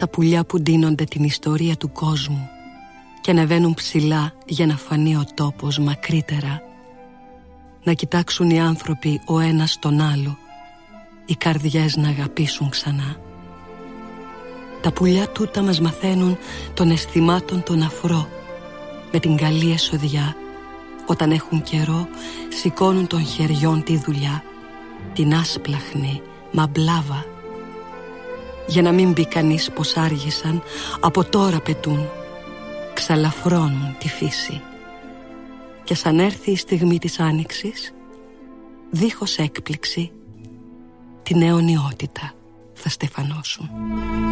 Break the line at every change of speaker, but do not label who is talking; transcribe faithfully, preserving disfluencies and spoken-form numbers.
τα πουλιά που ντύνονται την ιστορία του κόσμου και ανεβαίνουν ψηλά για να φανεί ο τόπος μακρύτερα. Να κοιτάξουν οι άνθρωποι ο ένας τον άλλο, οι καρδιές να αγαπήσουν ξανά. Τα πουλιά τούτα μας μαθαίνουν των αισθημάτων τον αφρό. Με την καλή εσοδιά, όταν έχουν καιρό, σηκώνουν των χεριών τη δουλειά, την άσπλαχνη μαμπλάβα. Για να μην πει κανείς πως άργησαν, από τώρα πετούν, ξαλαφρώνουν τη φύση. Και σαν έρθει η στιγμή της άνοιξης, δίχως έκπληξη, την αιωνιότητα θα στεφανώσουν.